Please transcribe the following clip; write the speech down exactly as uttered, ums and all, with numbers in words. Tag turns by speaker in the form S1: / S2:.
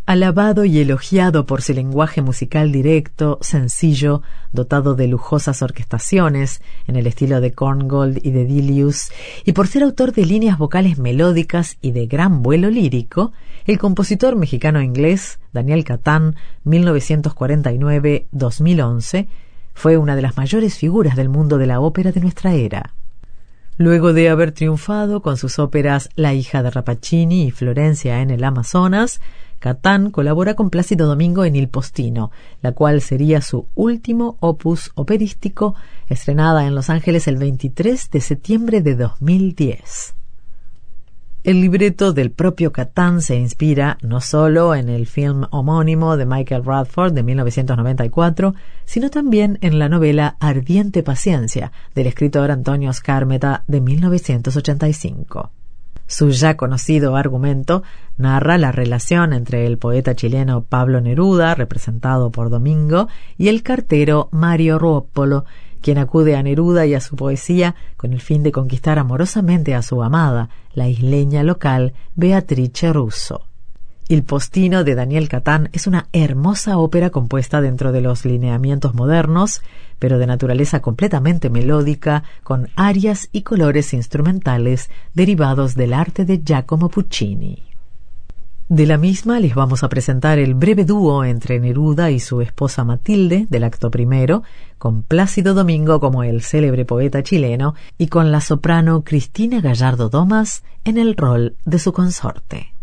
S1: Alabado y elogiado por su lenguaje musical directo, sencillo, dotado de lujosas orquestaciones en el estilo de Korngold y de Delius, y por ser autor de líneas vocales melódicas y de gran vuelo lírico, el compositor mexicano-inglés Daniel Catán, mil novecientos cuarenta y nueve a dos mil once, fue una de las mayores figuras del mundo de la ópera de nuestra era. Luego de haber triunfado con sus óperas La hija de Rappaccini y Florencia en el Amazonas, Catán colabora con Plácido Domingo en Il Postino, la cual sería su último opus operístico, estrenada en Los Ángeles el veintitrés de septiembre de dos mil diez. El libreto del propio Catán se inspira no solo en el film homónimo de Michael Radford de mil novecientos noventa y cuatro, sino también en la novela Ardiente paciencia del escritor Antonio Skármeta de mil novecientos ochenta y cinco. Su ya conocido argumento narra la relación entre el poeta chileno Pablo Neruda, representado por Domingo, y el cartero Mario Ruoppolo, quien acude a Neruda y a su poesía con el fin de conquistar amorosamente a su amada, la isleña local Beatrice Russo. Il Postino de Daniel Catán es una hermosa ópera compuesta dentro de los lineamientos modernos, pero de naturaleza completamente melódica, con arias y colores instrumentales derivados del arte de Giacomo Puccini. De la misma les vamos a presentar el breve dúo entre Neruda y su esposa Matilde del acto primero, con Plácido Domingo como el célebre poeta chileno y con la soprano Cristina Gallardo Domas en el rol de su consorte.